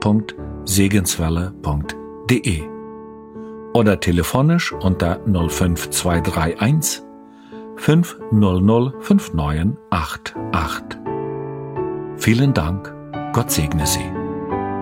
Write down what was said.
www.segenswelle.de oder telefonisch unter 05231 500 5988. Vielen Dank. Gott segne Sie.